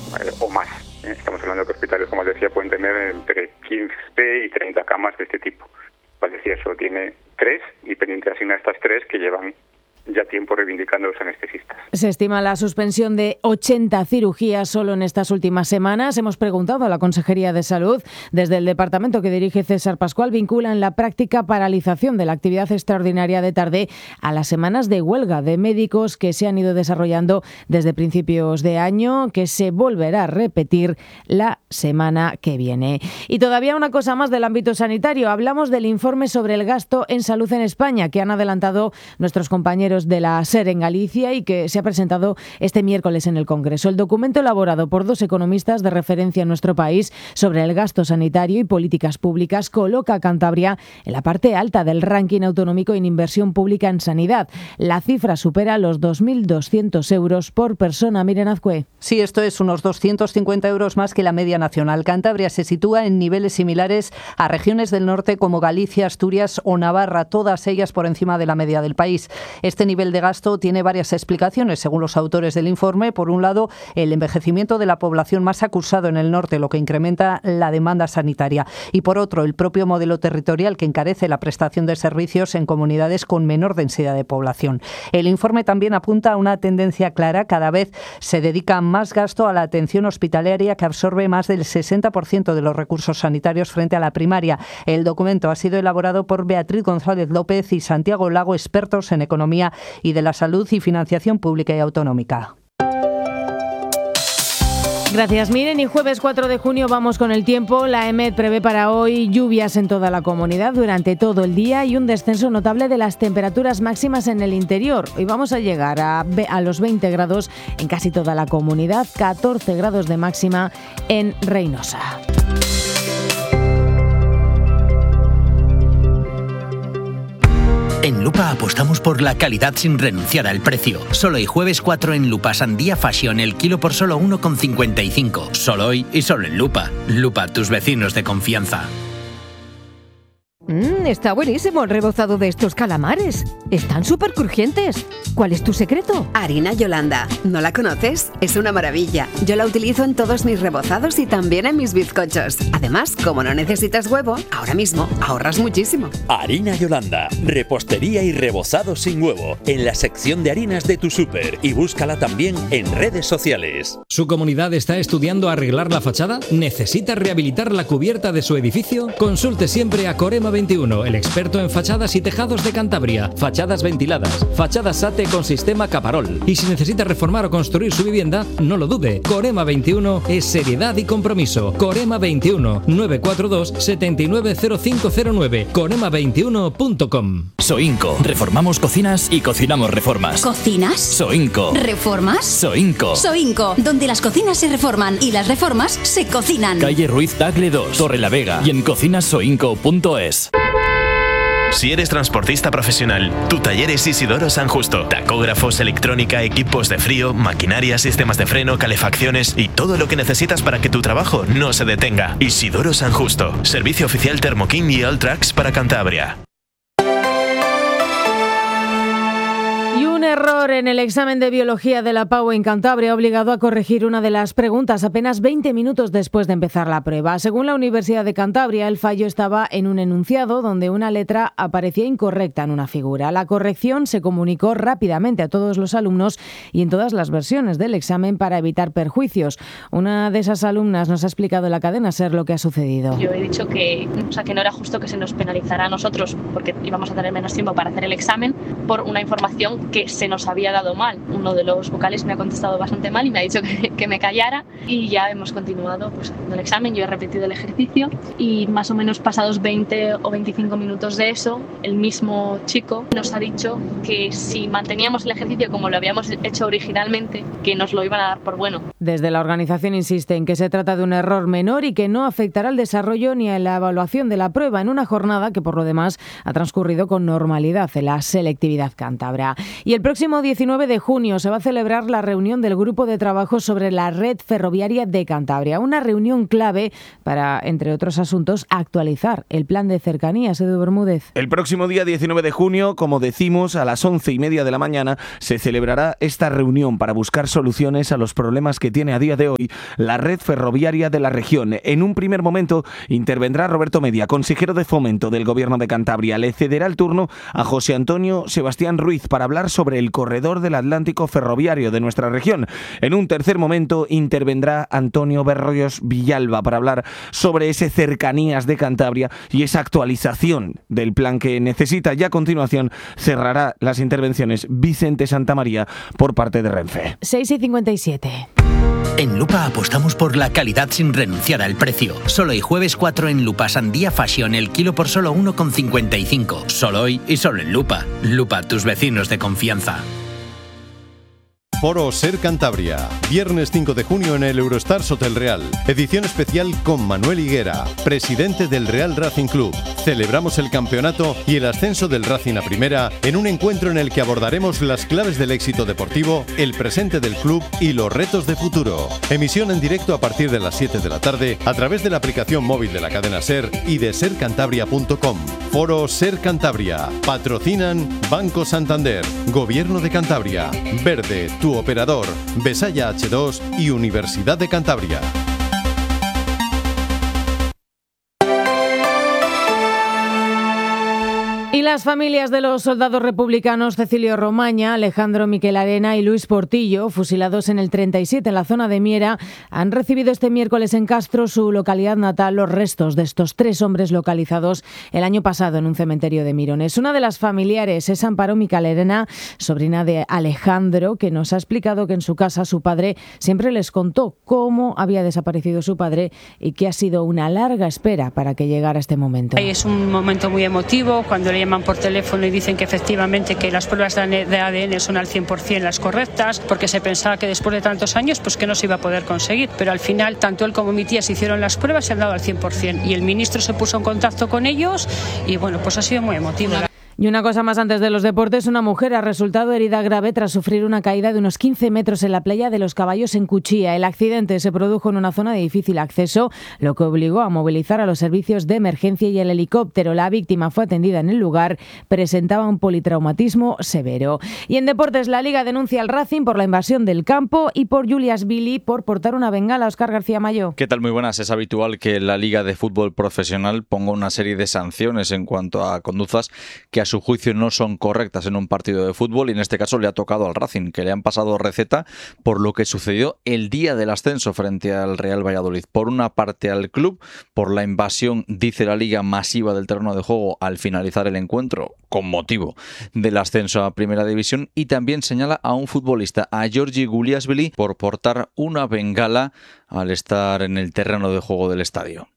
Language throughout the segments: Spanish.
o más. Estamos hablando de que hospitales, como decía, pueden tener entre 15 y 30 camas de este tipo. Pues decía, eso tiene 3 y pendiente asigna a estas 3 que llevan ya tiempo reivindicando los anestesistas. Se estima la suspensión de 80 cirugías solo en estas últimas semanas. Hemos preguntado a la Consejería de Salud. Desde el departamento que dirige César Pascual vinculan la práctica paralización de la actividad extraordinaria de tarde a las semanas de huelga de médicos que se han ido desarrollando desde principios de año, que se volverá a repetir la semana que viene. Y todavía una cosa más del ámbito sanitario. Hablamos del informe sobre el gasto en salud en España que han adelantado nuestros compañeros de la SER en Galicia y que se ha presentado este miércoles en el Congreso. El documento elaborado por 2 economistas de referencia en nuestro país sobre el gasto sanitario y políticas públicas coloca a Cantabria en la parte alta del ranking autonómico en inversión pública en sanidad. La cifra supera los 2.200 euros por persona. Miren, Azcue. Sí, esto es unos 250 euros más que la media nacional. Cantabria se sitúa en niveles similares a regiones del norte como Galicia, Asturias o Navarra, todas ellas por encima de la media del país. Este nivel de gasto tiene varias explicaciones, según los autores del informe. Por un lado, el envejecimiento de la población más acusado en el norte, lo que incrementa la demanda sanitaria. Y por otro, el propio modelo territorial que encarece la prestación de servicios en comunidades con menor densidad de población. El informe también apunta a una tendencia clara. Cada vez se dedica más gasto a la atención hospitalaria, que absorbe más del 60% de los recursos sanitarios frente a la primaria. El documento ha sido elaborado por Beatriz González López y Santiago Lago, expertos en economía y de la salud y financiación pública y autonómica. Gracias, Miren. Y jueves 4 de junio vamos con el tiempo. La EMET prevé para hoy lluvias en toda la comunidad durante todo el día y un descenso notable de las temperaturas máximas en el interior. Hoy vamos a llegar a los 20 grados en casi toda la comunidad, 14 grados de máxima en Reynosa. En Lupa apostamos por la calidad sin renunciar al precio. Solo hoy jueves 4 en Lupa Sandía Fashion, el kilo por solo 1,55. Solo hoy y solo en Lupa. Lupa, tus vecinos de confianza. Está buenísimo el rebozado de estos calamares. Están súper crujientes. ¿Cuál es tu secreto? Harina Yolanda. ¿No la conoces? Es una maravilla. Yo la utilizo en todos mis rebozados y también en mis bizcochos. Además, como no necesitas huevo, ahora mismo ahorras muchísimo. Harina Yolanda. Repostería y rebozado sin huevo. En la sección de harinas de tu súper. Y búscala también en redes sociales. ¿Su comunidad está estudiando arreglar la fachada? ¿Necesita rehabilitar la cubierta de su edificio? Consulte siempre a Corema 21, el experto en fachadas y tejados de Cantabria. Fachadas ventiladas, fachadas SATE con sistema Caparol. Y si necesita reformar o construir su vivienda, no lo dude. Corema 21 es seriedad y compromiso. Corema 21 942 790509. Corema21.com. Soinco. Reformamos cocinas y cocinamos reformas. ¿Cocinas? Soinco. ¿Reformas? Soinco. Soinco, donde las cocinas se reforman y las reformas se cocinan. Calle Ruiz Tagle 2, Torre la Vega y en cocinasoinco.es. Si eres transportista profesional, tu taller es Isidoro San Justo. Tacógrafos, electrónica, equipos de frío, maquinaria, sistemas de freno, calefacciones y todo lo que necesitas para que tu trabajo no se detenga. Isidoro San Justo. Servicio oficial Thermokin y Alltrax para Cantabria. Un error en el examen de biología de la PAU en Cantabria ha obligado a corregir una de las preguntas apenas 20 minutos después de empezar la prueba. Según la Universidad de Cantabria, el fallo estaba en un enunciado donde una letra aparecía incorrecta en una figura. La corrección se comunicó rápidamente a todos los alumnos y en todas las versiones del examen para evitar perjuicios. Una de esas alumnas nos ha explicado en la cadena SER lo que ha sucedido. Yo he dicho que no era justo que se nos penalizara a nosotros porque íbamos a tener menos tiempo para hacer el examen por una información que se nos había dado mal. Uno de los vocales me ha contestado bastante mal y me ha dicho que me callara y ya hemos continuado haciendo el examen. Yo he repetido el ejercicio y más o menos pasados 20 o 25 minutos de eso, el mismo chico nos ha dicho que si manteníamos el ejercicio como lo habíamos hecho originalmente, que nos lo iban a dar por bueno. Desde la organización insisten que se trata de un error menor y que no afectará al desarrollo ni a la evaluación de la prueba en una jornada que por lo demás ha transcurrido con normalidad en la selectividad cántabra. Y el próximo 19 de junio se va a celebrar la reunión del Grupo de Trabajo sobre la Red Ferroviaria de Cantabria. Una reunión clave para, entre otros asuntos, actualizar el plan de cercanías. Edu Bermúdez. El próximo día 19 de junio, como decimos, a las 11:30 de la mañana, se celebrará esta reunión para buscar soluciones a los problemas que tiene a día de hoy la red ferroviaria de la región. En un primer momento intervendrá Roberto Media, consejero de Fomento del Gobierno de Cantabria. Le cederá el turno a José Antonio Sebastián Ruiz para hablar sobre el corredor del Atlántico ferroviario de nuestra región. En un tercer momento intervendrá Antonio Berroyos Villalba para hablar sobre ese cercanías de Cantabria y esa actualización del plan que necesita. Y a continuación cerrará las intervenciones Vicente Santamaría por parte de Renfe. 6:57. En Lupa apostamos por la calidad sin renunciar al precio. Solo hoy jueves 4 en Lupa Sandía Fashion, el kilo por solo 1,55. Solo hoy y solo en Lupa. Lupa, tus vecinos de confianza. Foro Ser Cantabria, viernes 5 de junio en el Eurostars Hotel Real. Edición especial con Manuel Higuera, presidente del Real Racing Club. Celebramos el campeonato y el ascenso del Racing a Primera en un encuentro en el que abordaremos las claves del éxito deportivo, el presente del club y los retos de futuro. Emisión en directo a partir de las 7 de la tarde a través de la aplicación móvil de la cadena Ser y de sercantabria.com. Foro Ser Cantabria. Patrocinan Banco Santander, Gobierno de Cantabria, Verde, tu operador, Besaya H2 y Universidad de Cantabria. Y las familias de los soldados republicanos Cecilio Romaña, Alejandro Miquel Arena y Luis Portillo, fusilados en el 37 en la zona de Miera, han recibido este miércoles en Castro, su localidad natal, los restos de estos 3 hombres localizados el año pasado en un cementerio de Mirones. Una de las familiares es Amparo Miquel Arena, sobrina de Alejandro, que nos ha explicado que en su casa su padre siempre les contó cómo había desaparecido su padre y que ha sido una larga espera para que llegara este momento. Es un momento muy emotivo cuando le llaman por teléfono y dicen que efectivamente que las pruebas de ADN son al 100% las correctas, porque se pensaba que después de tantos años pues que no se iba a poder conseguir, pero al final tanto él como mi tía se hicieron las pruebas y han dado al 100%, y el ministro se puso en contacto con ellos y bueno, pues ha sido muy emotivo. Y una cosa más antes de los deportes, una mujer ha resultado herida grave tras sufrir una caída de unos 15 metros en la playa de Los Caballos en Cuchilla. El accidente se produjo en una zona de difícil acceso, lo que obligó a movilizar a los servicios de emergencia y el helicóptero. La víctima fue atendida en el lugar, presentaba un politraumatismo severo. Y en deportes, la Liga denuncia al Racing por la invasión del campo y por Julias Billy por portar una bengala. Óscar García Mayo. ¿Qué tal? Muy buenas. Es habitual que la Liga de Fútbol Profesional ponga una serie de sanciones en cuanto a conductas que a su juicio no son correctas en un partido de fútbol, y en este caso le ha tocado al Racing, que le han pasado receta por lo que sucedió el día del ascenso frente al Real Valladolid. Por una parte al club, por la invasión, dice la Liga, masiva del terreno de juego al finalizar el encuentro, con motivo del ascenso a Primera División, y también señala a un futbolista, a Georgi Guliasvili, por portar una bengala al estar en el terreno de juego del estadio.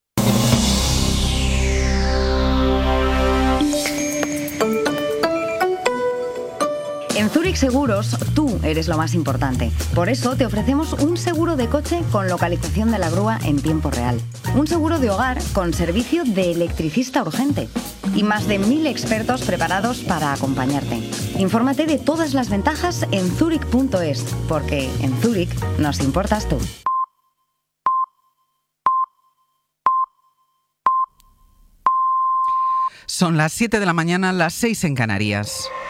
En Zurich Seguros, tú eres lo más importante. Por eso te ofrecemos un seguro de coche con localización de la grúa en tiempo real. Un seguro de hogar con servicio de electricista urgente. Y más de 1000 expertos preparados para acompañarte. Infórmate de todas las ventajas en zurich.es, porque en Zurich nos importas tú. Son las 7 de la mañana, las 6 en Canarias.